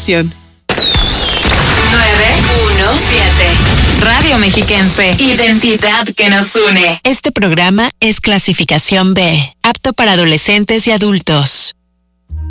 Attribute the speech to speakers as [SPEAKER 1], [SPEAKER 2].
[SPEAKER 1] 917 Radio Mexiquense, identidad que nos une.
[SPEAKER 2] Este programa es clasificación B, apto para adolescentes y adultos.